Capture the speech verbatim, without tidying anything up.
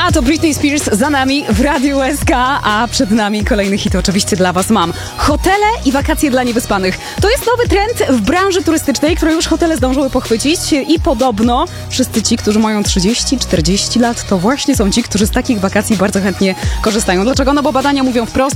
To Britney Spears za nami w Radiu U S K, a przed nami kolejny hit oczywiście dla was mam. Hotele i wakacje dla niewyspanych. To jest nowy trend w branży turystycznej, które już hotele zdążyły pochwycić i podobno wszyscy ci, którzy mają trzydzieści czterdzieści lat, to właśnie są ci, którzy z takich wakacji bardzo chętnie korzystają. Dlaczego? No bo badania mówią wprost,